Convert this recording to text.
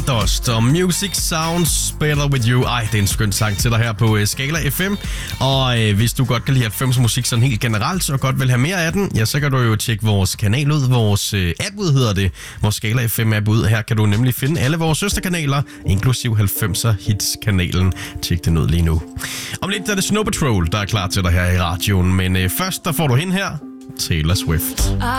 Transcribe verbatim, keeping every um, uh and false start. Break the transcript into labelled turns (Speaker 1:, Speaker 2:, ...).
Speaker 1: Stardust og Music Sounds Better With You. Ej, det er en skøn sang til dig her på uh, Skala F M. Og uh, hvis du godt kan lide halvfems musik sådan helt generelt, og godt vil have mere af den, ja, så kan du jo tjekke vores kanal ud. Vores uh, app ud hedder det. Vores Skala F M app ud. Her kan du nemlig finde alle vores søsterkanaler, inklusiv halvfemser Hits-kanalen. Tjek den ud lige nu. Om lidt er det Snow Patrol, der er klar til dig her i radioen. Men uh, først, der får du hende her, Taylor Swift.